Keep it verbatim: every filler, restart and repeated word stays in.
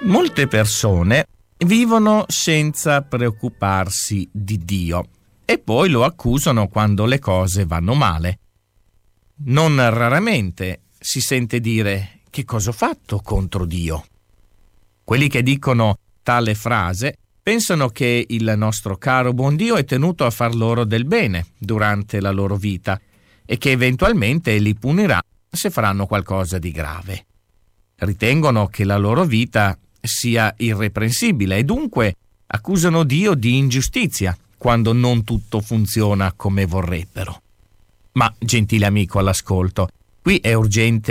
Molte persone vivono senza preoccuparsi di Dio e poi lo accusano quando le cose vanno male. Non raramente si sente dire: che cosa ho fatto contro Dio? Quelli che dicono tale frase pensano che il nostro caro buon Dio è tenuto a far loro del bene durante la loro vita e che eventualmente li punirà se faranno qualcosa di grave. Ritengono che la loro vita sia irreprensibile e dunque accusano Dio di ingiustizia quando non tutto funziona come vorrebbero. Ma, gentile amico all'ascolto, qui è urgente